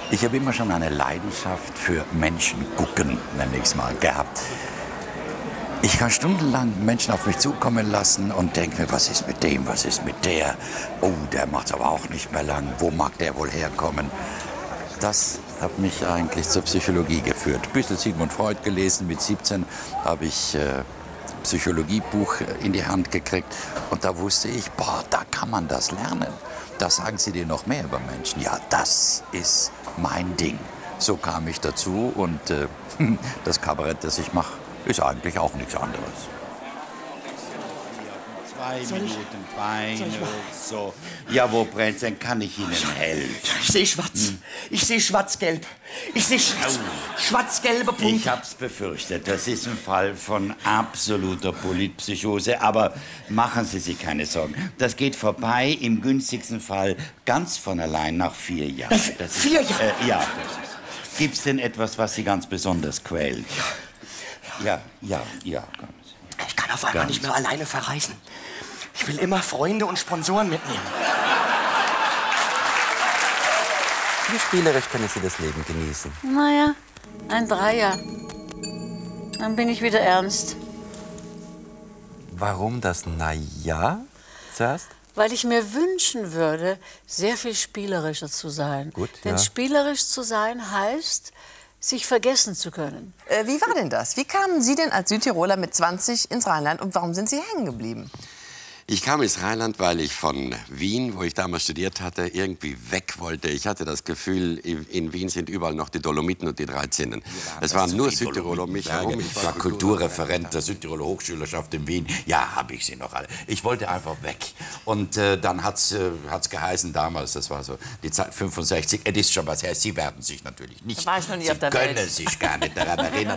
Ich habe immer schon eine Leidenschaft für Menschen gucken, nenne ich es mal, gehabt. Ich kann stundenlang Menschen auf mich zukommen lassen und denke mir, was ist mit dem, was ist mit der? Oh, der macht es aber auch nicht mehr lang. Wo mag der wohl herkommen? Das hat mich eigentlich zur Psychologie geführt. Ein bisschen Sigmund Freud gelesen. Mit 17 habe ich Psychologiebuch in die Hand gekriegt. Und da wusste ich, boah, da kann man das lernen. Da sagen sie dir noch mehr über Menschen. Ja, das ist mein Ding. So kam ich dazu und das Kabarett, das ich mache, ist eigentlich auch nichts anderes. 2 Minuten Beine, so. Ja, wo brennt's denn? Kann ich Ihnen helfen? Ich sehe schwarz. Ich sehe schwarz-gelb. Ich sehe schwarz-gelbe Punkte. Ich hab's befürchtet. Das ist ein Fall von absoluter Politpsychose. Aber machen Sie sich keine Sorgen. Das geht vorbei, im günstigsten Fall ganz von allein nach 4 Jahren. 4 Jahre? Ja. Gibt's denn etwas, was Sie ganz besonders quält? Ja. Ich kann auf einmal nicht mehr alleine verreisen. Ich will immer Freunde und Sponsoren mitnehmen. Wie spielerisch können Sie das Leben genießen? Naja, ein Dreier. Dann bin ich wieder ernst. Warum das Naja zuerst? Weil ich mir wünschen würde, sehr viel spielerischer zu sein. Gut, Denn ja. spielerisch zu sein heißt, sich vergessen zu können. Wie war denn das? Wie kamen Sie denn als Südtiroler mit 20 ins Rheinland und warum sind Sie hängen geblieben? Ich kam ins Rheinland, weil ich von Wien, wo ich damals studiert hatte, irgendwie weg wollte. Ich hatte das Gefühl, in Wien sind überall noch die Dolomiten und die 13. Es waren nur Südtiroler um mich herum. Ich war Kulturreferent der Südtiroler Hochschülerschaft in Wien. Ja, habe ich sie noch alle. Ich wollte einfach weg. Und dann hat's geheißen damals, das war so die Zeit 65, es ist schon was her. Sie werden sich natürlich nicht, Da war ich noch nie Sie auf der können Welt. sich gar nicht daran erinnern.